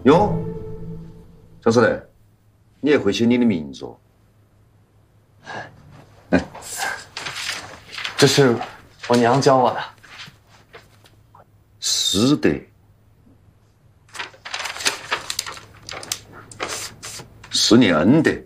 哟，小师弟，你也会写你的名字哦？ 这是我娘教我的。 师德，是你恩德。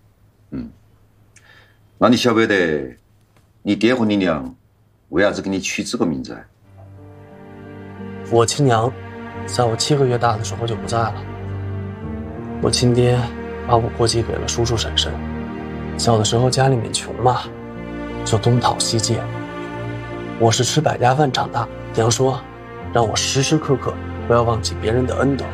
那你晓不晓得你爹和你娘为啥子给你取这个名字啊？ 我亲娘在我7个月大的时候就不在了，我亲爹把我过继给了叔叔婶婶。小的时候家里面穷嘛，就东讨西借。我是吃百家饭长大，娘说让我时时刻刻不要忘记别人的恩德。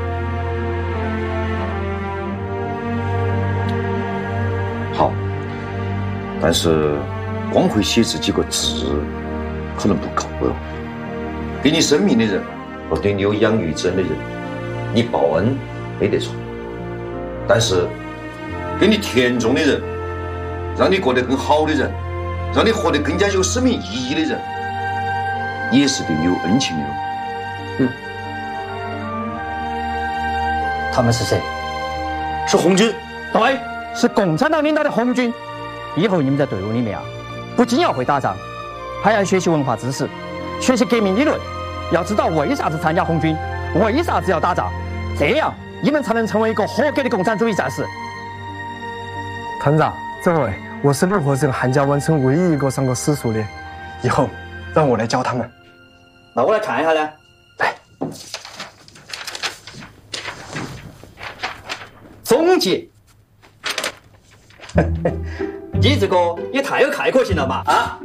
好，但是光会写这几个字可能不够了。给你生命的人和对你有养育之恩的人，你报恩没得错。但是给你田种的人，让你过得更好的人，让你活得更加有生命意义的人，也是对你有恩情的人。 他们是谁？ 是红军。 对，是共产党领导的红军。以后你们在队伍里面啊，不仅要会打仗，还要学习文化知识，学习革命理论。要知道为啥子参加红军，为啥子要打仗，这样你们才能成为一个合格的共产主义战士。 团长，这位我是六合镇韩家湾村唯一一个上过私塾的，以后让我来教他们。 那我来看一下呢。来，总结。你这个也太有概括性了嘛啊！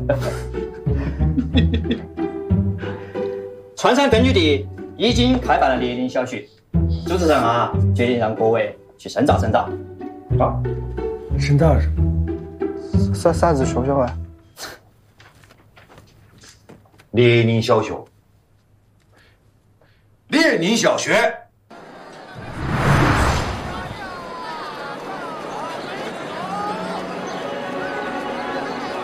川山根据地已经开办了列宁小学，组织上啊决定让各位去深造深造。 啊，深造啥子学校啊？ 列宁小学。列宁小学。